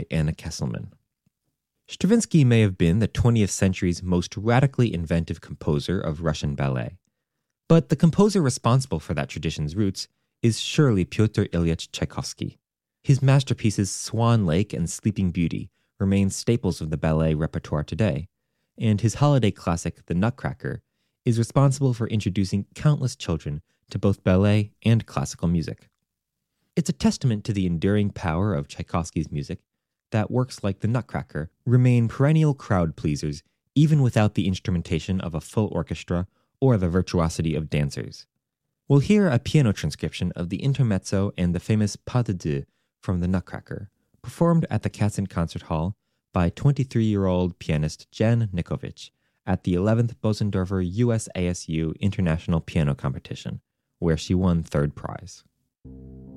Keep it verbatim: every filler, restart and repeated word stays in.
by Anna Kesselman. Stravinsky may have been the twentieth century's most radically inventive composer of Russian ballet, but the composer responsible for that tradition's roots is surely Pyotr Ilyich Tchaikovsky. His masterpieces Swan Lake and Sleeping Beauty remain staples of the ballet repertoire today, and his holiday classic The Nutcracker is responsible for introducing countless children to both ballet and classical music. It's a testament to the enduring power of Tchaikovsky's music that works like The Nutcracker remain perennial crowd pleasers even without the instrumentation of a full orchestra or the virtuosity of dancers. We'll hear a piano transcription of the intermezzo and the famous Pas de deux from The Nutcracker, performed at the Katzen Concert Hall by twenty-three-year-old pianist Jan Nikovich at the eleventh Bosendorfer U S A S U International Piano Competition, where she won third prize.